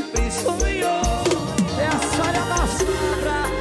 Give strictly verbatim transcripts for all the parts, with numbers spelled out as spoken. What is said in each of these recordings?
sempre sonhou. Essa é a sombra.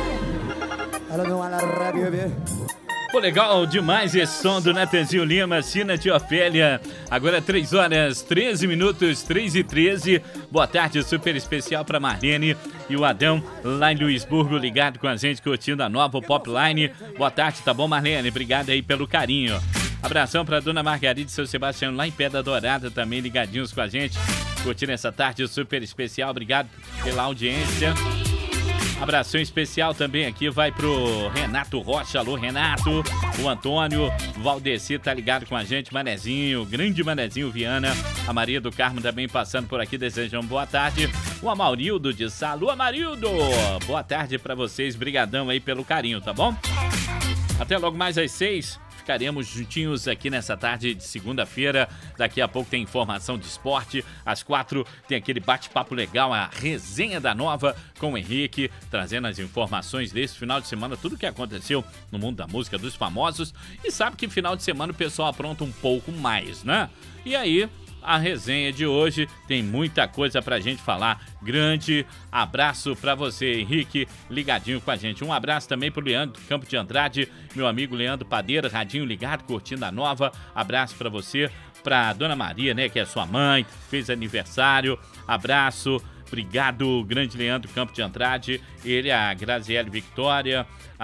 Ela não é na rádio, viu? Pô, legal demais esse som do Natanzinho Lima, Sina de Ofélia. Agora três horas, treze minutos, três e treze. Boa tarde, super especial para Marlene e o Adão lá em Luisburgo, ligado com a gente, curtindo a nova Popline. Boa tarde, tá bom, Marlene? Obrigado aí pelo carinho. Abração para Dona Margarida e seu Sebastião lá em Pedra Dourada, também ligadinhos com a gente, curtindo essa tarde super especial. Obrigado pela audiência. Abração especial também aqui vai pro Renato Rocha. Alô, Renato. O Antônio Valdeci tá ligado com a gente. Manezinho, grande Manezinho Viana. A Maria do Carmo também passando por aqui, desejando boa tarde. O Amarildo de Sá. Alô, Amarildo. Boa tarde pra vocês. Brigadão aí pelo carinho, tá bom? Até logo mais às seis. Ficaremos juntinhos aqui nessa tarde de segunda-feira. Daqui a pouco tem informação de esporte. Às quatro tem aquele bate-papo legal, a resenha da Nova com o Henrique, trazendo as informações desse final de semana, tudo que aconteceu no mundo da música, dos famosos. E sabe que final de semana o pessoal apronta um pouco mais, né? E aí, a resenha de hoje tem muita coisa pra gente falar. Grande abraço pra você, Henrique, ligadinho com a gente. Um abraço também pro Leandro Campo de Andrade, meu amigo Leandro Padeira, radinho ligado, curtindo a Nova. Abraço pra você, pra Dona Maria, né, que é sua mãe, fez aniversário. Abraço. Obrigado, grande Leandro Campo de Andrade. Ele, a Graziele Victória,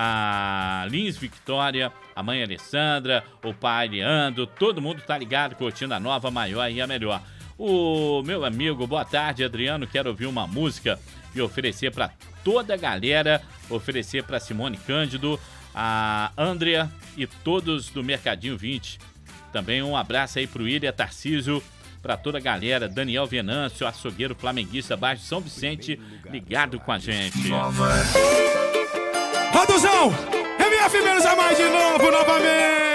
a Lins Victória, a mãe Alessandra, o pai Leandro, todo mundo tá ligado, curtindo a Nova, maior e a melhor. O meu amigo, boa tarde, Adriano, quero ouvir uma música e oferecer para toda a galera, oferecer para Simone Cândido, a Andrea e todos do Mercadinho vinte. Também um abraço aí pro Ilha Tarcísio, para toda a galera, Daniel Venâncio, açougueiro flamenguista, Baixo São Vicente, ligado com a gente. Raduzão, M F menos a mais de novo, novamente.